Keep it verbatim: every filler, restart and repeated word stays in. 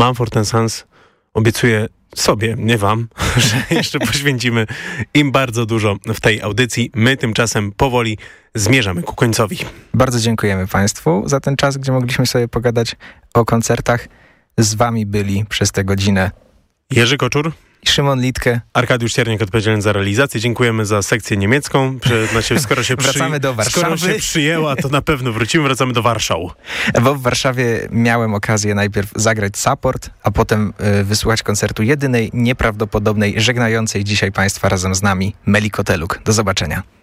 Mumford and Sons obiecuje sobie, nie wam, że jeszcze poświęcimy im bardzo dużo w tej audycji. My tymczasem powoli zmierzamy ku końcowi. Bardzo dziękujemy Państwu za ten czas, gdzie mogliśmy sobie pogadać o koncertach. Z wami byli przez tę godzinę Jerzy Koczur i Szymon Litke. Arkadiusz Cierniak odpowiedzialny za realizację. Dziękujemy za sekcję niemiecką. Znaczy, skoro się, przy... Wracamy do Warszawy. Skoro się przyjęła, to na pewno wrócimy. Wracamy do Warszał. Bo w Warszawie miałem okazję najpierw zagrać support, a potem y, wysłuchać koncertu jedynej, nieprawdopodobnej, żegnającej dzisiaj Państwa razem z nami Meli Koteluk. Do zobaczenia.